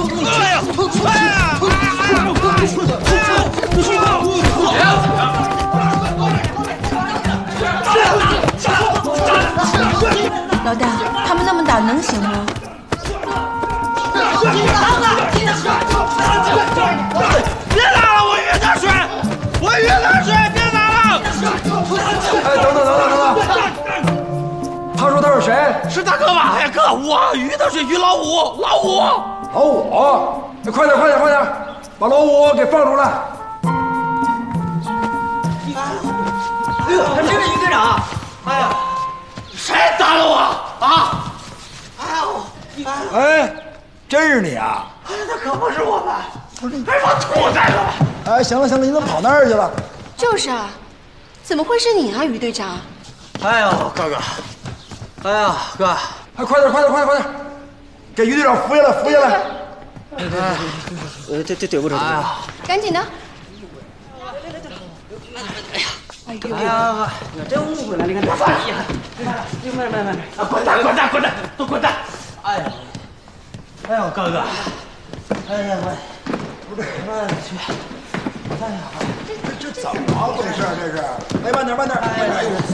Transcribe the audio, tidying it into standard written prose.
老大，他们那么打能行吗？ 别打了，我晕点水，我晕点水，别打了！ 哎，等，他说他是谁？ 是大哥吧？哎呀哥，我晕点水，晕老五，老五， 哎，快点，把老五给放出来！ 哎呦，还真是于队长！哎呀， 谁打了我啊？ 哎，真是你啊！ 那可不是我们，还把兔带了。 哎，行了，你怎么跑那儿去了？ 就是啊，怎么会是你啊，于队长？ 哎呦，哥哥，哎呀，哥， 哎，快点，给于队长扶下来！ 对不住，哎呀， 赶紧的！ 哎呀，我真误会了，你看他哎呀，慢， 滚蛋，都滚蛋！ 哎呀，哎呦，哥哥，哎呀，不是，慢去，哎呀， 这怎么回事？这是？哎，慢点！哎呀！